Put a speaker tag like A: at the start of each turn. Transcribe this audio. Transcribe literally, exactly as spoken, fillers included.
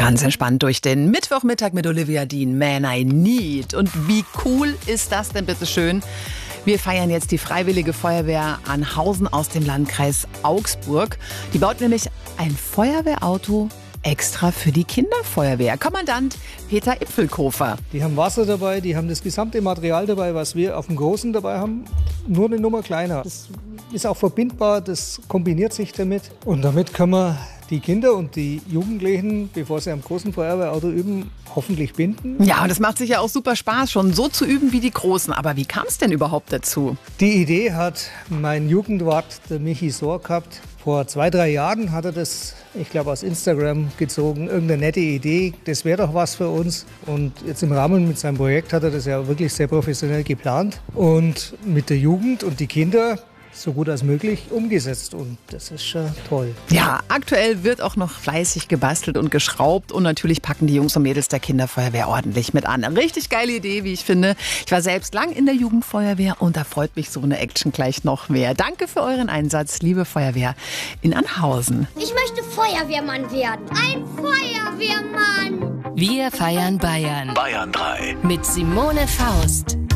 A: Ganz entspannt durch den Mittwochmittag mit Olivia Dean, Man I Need. Und wie cool ist das denn bitte schön? Wir feiern jetzt die Freiwillige Feuerwehr Anhausen aus dem Landkreis Augsburg. Die baut nämlich ein Feuerwehrauto extra für die Kinderfeuerwehr. Kommandant Peter Ipfelkofer.
B: Die haben Wasser dabei, die haben das gesamte Material dabei, was wir auf dem Großen dabei haben, nur eine Nummer kleiner. Das ist auch verbindbar, das kombiniert sich damit. Und damit können wir die Kinder und die Jugendlichen, bevor sie am großen Feuerwehrauto üben, hoffentlich binden.
A: Ja, und es macht sicher auch super Spaß, schon so zu üben wie die Großen. Aber wie kam es denn überhaupt dazu?
B: Die Idee hat mein Jugendwart, der Michi Sohr, gehabt. Vor zwei, drei Jahren hat er das, ich glaube, aus Instagram gezogen. Irgendeine nette Idee, das wäre doch was für uns. Und jetzt im Rahmen mit seinem Projekt hat er das ja wirklich sehr professionell geplant. Und mit der Jugend und die Kinder so gut als möglich umgesetzt. Und das ist schon toll.
A: Ja, aktuell wird auch noch fleißig gebastelt und geschraubt. Und natürlich packen die Jungs und Mädels der Kinderfeuerwehr ordentlich mit an. Eine richtig geile Idee, wie ich finde. Ich war selbst lang in der Jugendfeuerwehr und da freut mich so eine Action gleich noch mehr. Danke für euren Einsatz, liebe Feuerwehr in Anhausen.
C: Ich möchte Feuerwehrmann werden. Ein Feuerwehrmann!
D: Wir feiern Bayern.
E: Bayern drei.
D: Mit Simone Faust.